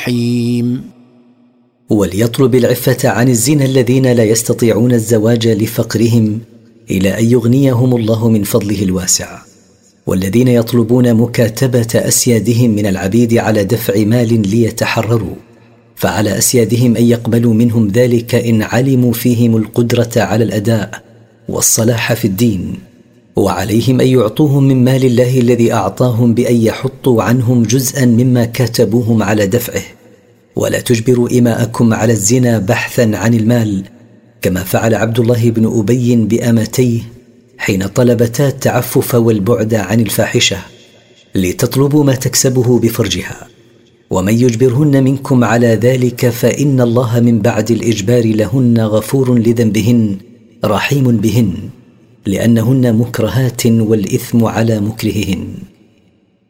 حيم. وليطلب العفة عن الزنا الذين لا يستطيعون الزواج لفقرهم إلى أن يغنيهم الله من فضله الواسع، والذين يطلبون مكاتبة أسيادهم من العبيد على دفع مال ليتحرروا، فعلى أسيادهم أن يقبلوا منهم ذلك إن علموا فيهم القدرة على الأداء والصلاح في الدين، وعليهم أن يعطوهم من مال الله الذي أعطاهم بأن يحطوا عنهم جزءا مما كاتبوهم على دفعه، ولا تجبروا إماءكم على الزنا بحثا عن المال، كما فعل عبد الله بن أبي بأمتيه حين طلبتا التعفف والبعد عن الفاحشة لتطلبوا ما تكسبه بفرجها. ومن يجبرهن منكم على ذلك فإن الله من بعد الإجبار لهن غفور لذنبهن رحيم بهن، لأنهن مكرهات والإثم على مكرههن.